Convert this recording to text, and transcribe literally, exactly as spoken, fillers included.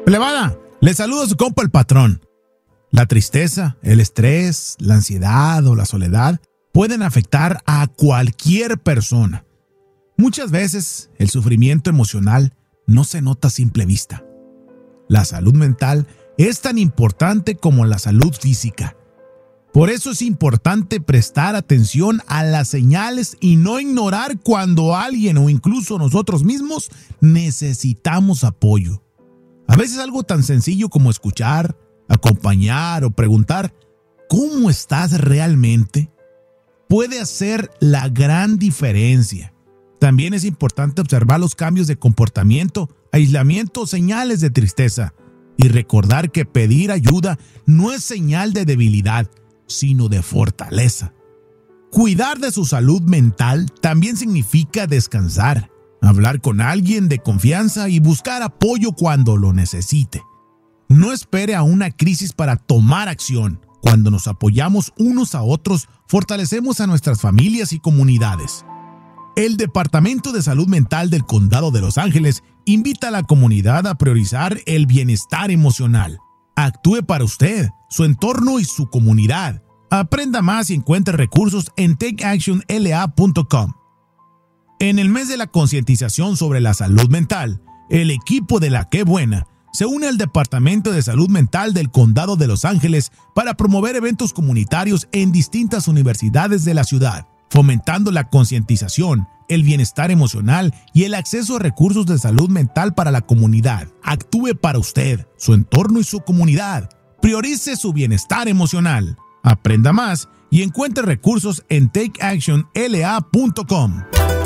Plebada, le saludo a su compa el patrón. La tristeza, el estrés, la ansiedad o la soledad pueden afectar a cualquier persona. Muchas veces el sufrimiento emocional no se nota a simple vista. La salud mental es tan importante como la salud física. Por eso es importante prestar atención a las señales y no ignorar cuando alguien o incluso nosotros mismos necesitamos apoyo. A veces algo tan sencillo como escuchar, acompañar o preguntar ¿cómo estás realmente? Puede hacer la gran diferencia. También es importante observar los cambios de comportamiento, aislamiento o señales de tristeza y recordar que pedir ayuda no es señal de debilidad, sino de fortaleza. Cuidar de su salud mental también significa descansar, hablar con alguien de confianza y buscar apoyo cuando lo necesite. No espere a una crisis para tomar acción. Cuando nos apoyamos unos a otros, fortalecemos a nuestras familias y comunidades. El Departamento de Salud Mental del Condado de Los Ángeles invita a la comunidad a priorizar el bienestar emocional. Actúe para usted, su entorno y su comunidad. Aprenda más y encuentre recursos en take action l a punto com. En el mes de la concientización sobre la salud mental, el equipo de La Qué Buena se une al Departamento de Salud Mental del Condado de Los Ángeles para promover eventos comunitarios en distintas universidades de la ciudad, fomentando la concientización, el bienestar emocional y el acceso a recursos de salud mental para la comunidad. Actúe para usted, su entorno y su comunidad. Priorice su bienestar emocional. Aprenda más y encuentre recursos en take action l a punto com.